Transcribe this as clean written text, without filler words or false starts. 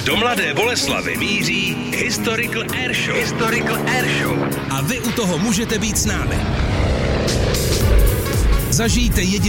Do Mladé Boleslavi míří Historical Airshow. A vy u toho můžete být s námi. Zažijte